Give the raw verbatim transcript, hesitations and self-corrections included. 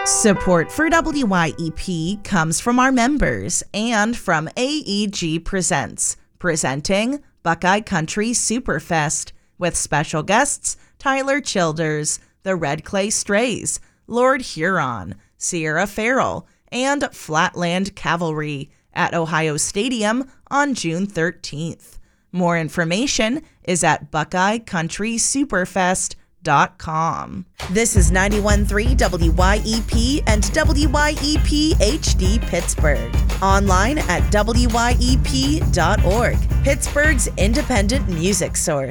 Support for W Y E P comes from our members and from A E G Presents, presenting Buckeye Country Superfest with special guests Tyler Childers, the Red Clay Strays, Lord Huron, Sierra Farrell, and Flatland Cavalry at Ohio Stadium on June thirteenth. More information is at buckeye country superfest dot com. This is ninety-one point three W Y E P and W Y E P H D Pittsburgh. Online at W Y E P dot org, Pittsburgh's independent music source.